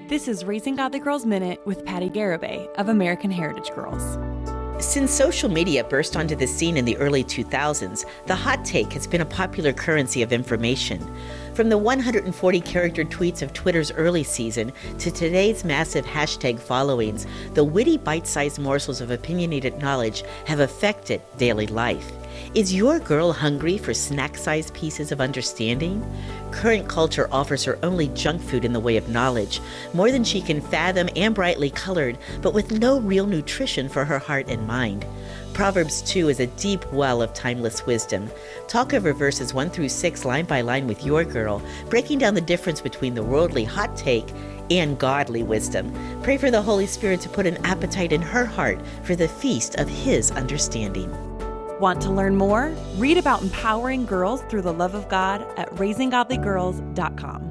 This is Raising Godly Girls Minute with Patty Garibay of American Heritage Girls. Since social media burst onto the scene in the early 2000s, the hot take has been a popular currency of information. From the 140-character tweets of Twitter's early season to today's massive hashtag followings, the witty bite-sized morsels of opinionated knowledge have affected daily life. Is your girl hungry for snack-sized pieces of understanding? Current culture offers her only junk food in the way of knowledge, more than she can fathom and brightly colored, but with no real nutrition for her heart and mind. Proverbs 2 is a deep well of timeless wisdom. Talk over verses 1 through 6 line by line with your girl, breaking down the difference between the worldly hot take and godly wisdom. Pray for the Holy Spirit to put an appetite in her heart for the feast of His understanding. Want to learn more? Read about empowering girls through the love of God at raisinggodlygirls.com.